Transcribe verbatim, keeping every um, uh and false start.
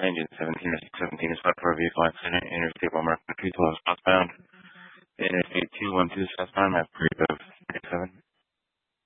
Engine seventeen or six seventeen is five for a vehicle accident. Interstate one mark two twelve southbound. Interstate two one two southbound. Map three of seven.